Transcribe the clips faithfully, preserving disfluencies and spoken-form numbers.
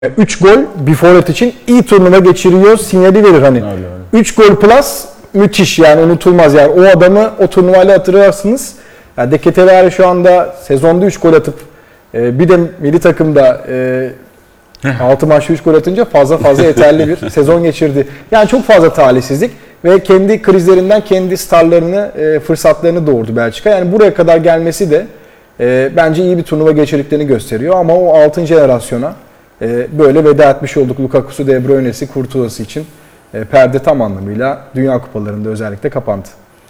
üç gol bir forvet için iyi turnuva geçiriyor sinyali verir hani. üç gol plus müthiş yani unutulmaz yani. O adamı o turnuvayla hatırlarsınız. Yani De Ketelaere şu anda sezonda üç gol atıp bir de milli takımda altı maçta üç gol atınca fazla fazla yeterli bir sezon geçirdi. Yani çok fazla talihsizlik ve kendi krizlerinden kendi starlarını, fırsatlarını doğurdu Belçika. Yani buraya kadar gelmesi de bence iyi bir turnuva geçirdiklerini gösteriyor ama o altın jenerasyona böyle veda etmiş olduk. Lukaku'su, De Bruyne'si, Courtois'u için perde tam anlamıyla Dünya Kupalarında özellikle kapandı.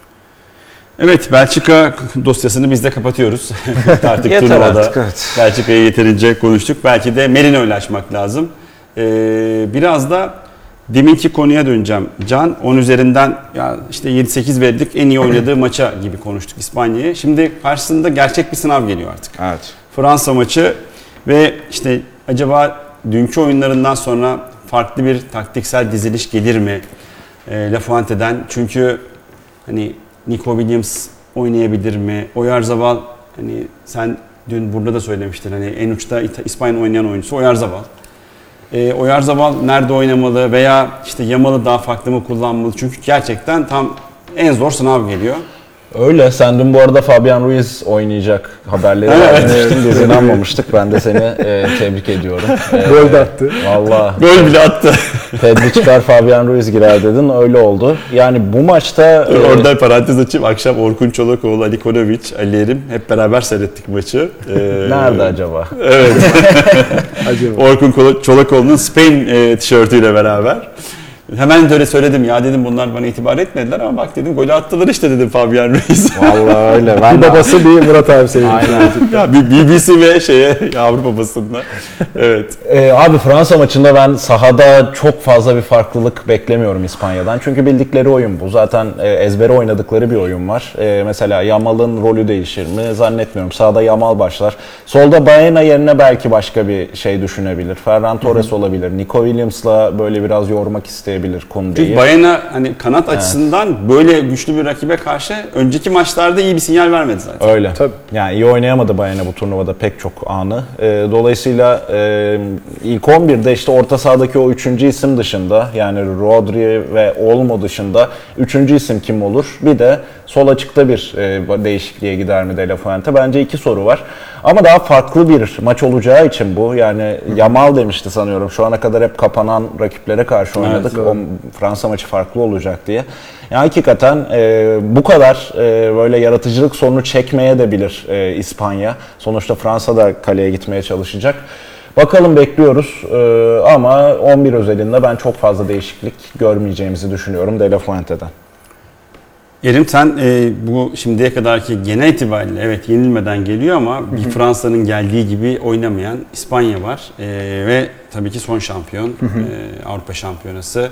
Evet, Belçika dosyasını biz de kapatıyoruz. Artık Yeter turnuvada artık, evet. Belçika'yı yeterince konuştuk. Belki de Merino ile açmak lazım. Ee, biraz da deminki konuya döneceğim. Can, on üzerinden ya işte yedi sekiz verdik, en iyi oynadığı maça gibi konuştuk İspanya'yı. Şimdi karşısında gerçek bir sınav geliyor artık. Evet. Fransa maçı ve işte acaba dünkü oyunlarından sonra farklı bir taktiksel diziliş gelir mi e, La Fuente'den? Çünkü hani Nico Williams oynayabilir mi? Oyarzabal, hani sen dün burada da söylemiştin, hani en uçta İspanya oynayan oyuncusu Oyarzabal. E, Oyarzabal nerede oynamalı veya işte Yamal'ı daha farklı mı kullanmalı? Çünkü gerçekten tam en zor sınav geliyor. Öyle. Sen dün bu arada Fabian Ruiz oynayacak haberleri evet. Biz inanmamıştık. Ben de seni e, tebrik ediyorum. E, Gol de attı. Valla. Gol bile attı. Pedri çıkar, Fabian Ruiz girer dedin. Öyle oldu. Yani bu maçta... Dur, e, orada parantez açayım. Akşam Orkun Çolakoğlu, Ali Konovic, Ali Erim hep beraber seyrettik maçı. Ee, Nerede acaba? Evet. acaba. Orkun Çolakoğlu'nun Spain e, tişörtüyle beraber. Hemen de öyle söyledim ya, dedim bunlar bana itibar etmediler ama bak dedim golü attılar işte dedim Fabian Ruiz. Vallahi öyle. Ben bir babası bir Murat abi seviyorum. Aynen. Ya B B C ve şeye Avrupa basında. Evet. Ee, abi Fransa maçında ben sahada çok fazla bir farklılık beklemiyorum İspanya'dan. Çünkü bildikleri oyun bu. Zaten e, ezbere oynadıkları bir oyun var. E, mesela Yamal'ın rolü değişir mi? Zannetmiyorum. Sağda Yamal başlar. Solda Baena yerine belki başka bir şey düşünebilir. Ferran Torres olabilir. Nico Williams'la böyle biraz yormak isteyebilir Koundé'yi. Çünkü Baena hani kanat evet. açısından böyle güçlü bir rakibe karşı önceki maçlarda iyi bir sinyal vermedi zaten. Öyle. Tabii. Yani iyi oynayamadı Baena bu turnuvada pek çok anı. E, dolayısıyla e, ilk on birde işte orta sahadaki o üçüncü isim dışında, yani Rodri ve Olmo dışında üçüncü isim kim olur? Bir de sol açıkta bir e, değişikliğe gider mi De La Fuente? Bence iki soru var. Ama daha farklı bir maç olacağı için bu. Yani Yamal demişti sanıyorum. Şu ana kadar hep kapanan rakiplere karşı oynadık. Evet, o Fransa maçı farklı olacak diye. Yani hakikaten e, bu kadar e, böyle yaratıcılık sorunu çekmeye de bilir e, İspanya. Sonuçta Fransa da kaleye gitmeye çalışacak. Bakalım, bekliyoruz ee, ama on bir özelinde ben çok fazla değişiklik görmeyeceğimizi düşünüyorum De La Fuente'den. Yerim, sen e, bu şimdiye kadarki genel itibariyle evet yenilmeden geliyor ama bir Fransa'nın geldiği gibi oynamayan İspanya var e, ve tabii ki son şampiyon e, Avrupa Şampiyonası.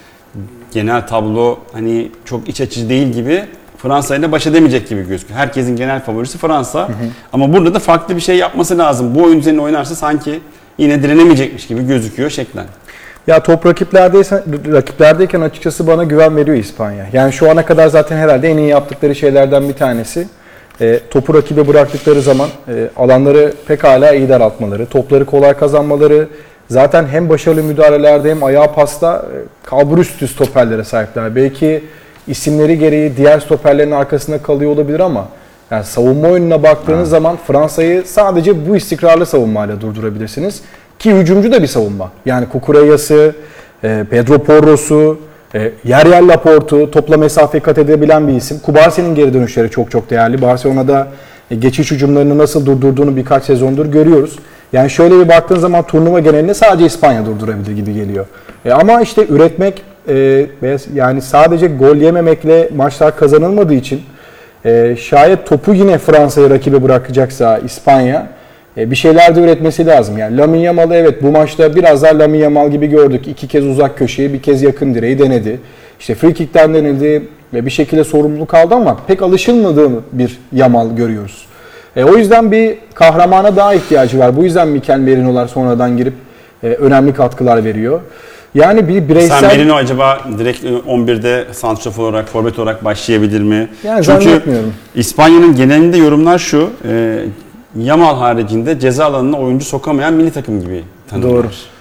Genel tablo hani çok iç açıcı değil gibi. Fransa ile baş edemeyecek gibi gözüküyor. Herkesin genel favorisi Fransa. Hı hı. Ama burada da farklı bir şey yapması lazım. Bu oyun üzerine oynarsa sanki yine direnemeyecekmiş gibi gözüküyor şeklen. Ya top rakiplerdeyken, rakiplerdeyken açıkçası bana güven veriyor İspanya. Yani şu ana kadar zaten herhalde en iyi yaptıkları şeylerden bir tanesi. E, topu rakibe bıraktıkları zaman e, alanları pekala iyi daraltmaları, topları kolay kazanmaları. Zaten hem başarılı müdahalelerde hem ayağı pasta e, kalburüstü stoperlere sahipler. Belki isimleri gereği diğer stoperlerin arkasında kalıyor olabilir ama yani savunma oyununa baktığınız ha. zaman Fransa'yı sadece bu istikrarlı savunmayla durdurabilirsiniz. Ki hücumcu da bir savunma. Yani Cucurella'sı, Pedro Porro'su, yer yer Laporte'u, topla mesafe kat edebilen bir isim. Kubarsi'nin geri dönüşleri çok çok değerli. Barcelona'da geçiş hücumlarını nasıl durdurduğunu birkaç sezondur görüyoruz. Yani şöyle bir baktığın zaman turnuva genelinde sadece İspanya durdurabilir gibi geliyor. Ama işte üretmek, yani sadece gol yememekle maçlar kazanılmadığı için şayet topu yine Fransa'ya rakibe bırakacaksa İspanya bir şeyler de üretmesi lazım. Yani Lamine Yamal'ı evet bu maçta biraz daha Lamine Yamal gibi gördük. İki kez uzak köşeyi, bir kez yakın direği denedi. İşte free kick'ten denildi ve bir şekilde sorumluluk aldı ama pek alışılmadığı bir Yamal görüyoruz. E, o yüzden bir kahramana daha ihtiyacı var. Bu yüzden Mikel Merino'lar sonradan girip e, önemli katkılar veriyor. Yani bir bireysel... Sen Merino acaba direkt on birde santrafor olarak, forvet olarak başlayabilir mi? Yani çünkü zannetmiyorum. İspanya'nın genelinde yorumlar şu, e, Yamal haricinde ceza alanına oyuncu sokamayan milli takım gibi tanımlar. Doğru.